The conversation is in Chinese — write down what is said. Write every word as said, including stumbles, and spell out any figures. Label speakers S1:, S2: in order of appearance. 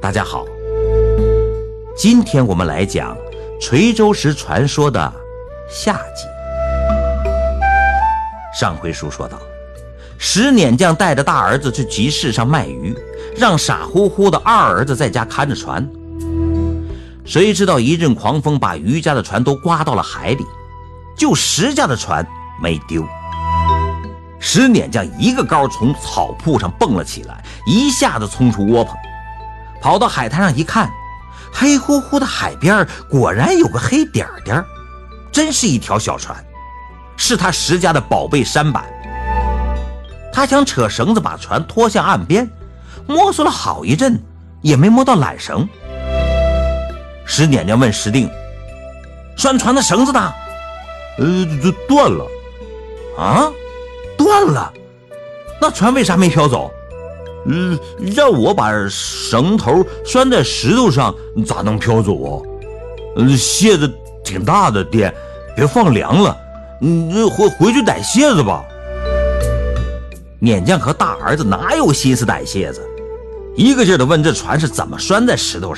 S1: 大家好，今天我们来讲垂州石传说的下集。上回书说到，石碾匠带着大儿子去集市上卖鱼，让傻乎乎的二儿子在家看着船。谁知道一阵狂风把余家的船都刮到了海里，就石家的船没丢。石碾匠一个高从草铺上蹦了起来，一下子冲出窝棚，跑到海滩上一看，黑乎乎的海边果然有个黑点点，真是一条小船，是他石家的宝贝舢板。他想扯绳子把船拖向岸边，摸索了好一阵也没摸到缆绳。石碾匠问石定：拴船的绳子呢？
S2: 呃，这断了。
S1: 啊，断了？那船为啥没飘走？
S2: 呃，让我把绳头拴在石头上，咋能飘走啊？呃，蝎子挺大的，爹，别放凉了。嗯，回回去逮蝎子吧。
S1: 碾匠和大儿子哪有心思逮蝎子，一个劲儿地问这船是怎么拴在石头上。